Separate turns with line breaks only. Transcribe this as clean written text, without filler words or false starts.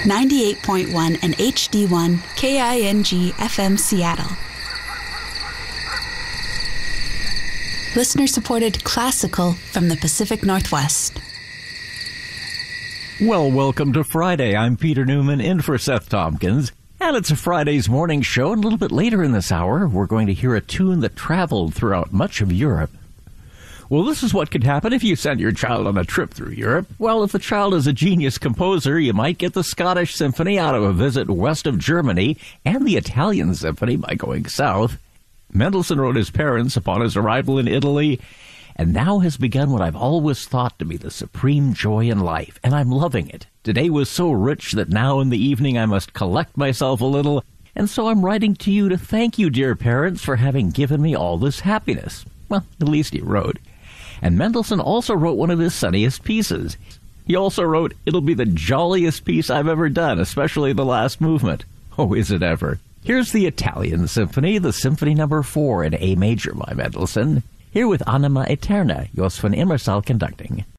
98.1 and HD1 KING FM Seattle. Listener-supported classical from the Pacific Northwest.
Well, welcome to Friday. I'm Peter Newman in for Seth Tompkins. And it's a Friday's morning show, and a little bit later in this hour, we're going to hear a tune that traveled throughout much of Europe. Well, this is what could happen if you sent your child on a trip through Europe. Well, if the child is a genius composer, you might get the Scottish Symphony out of a visit west of Germany and the Italian Symphony by going south. Mendelssohn wrote his parents upon his arrival in Italy, and now has begun what I've always thought to be the supreme joy in life, and I'm loving it. Today was so rich that now in the evening I must collect myself a little, and so I'm writing to you to thank you, dear parents, for having given me all this happiness. Well, at least he wrote. And Mendelssohn also wrote one of his sunniest pieces. He also wrote, "It'll be the jolliest piece I've ever done, especially the last movement." Oh, is it ever? Here's the Italian Symphony, the Symphony No. 4 in A major by Mendelssohn. Here with Anima Eterna, Jos van Immersal conducting.